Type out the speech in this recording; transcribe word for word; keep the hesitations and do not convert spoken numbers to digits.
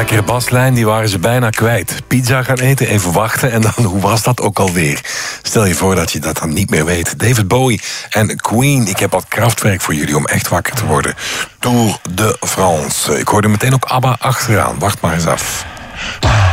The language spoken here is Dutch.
lekkere baslijn, die waren ze bijna kwijt. Pizza gaan eten, even wachten en dan, hoe was dat ook alweer? Stel je voor dat je dat dan niet meer weet. David Bowie en Queen, ik heb wat krachtwerk voor jullie om echt wakker te worden. Tour de France. Ik hoorde meteen ook ABBA achteraan, wacht maar eens af.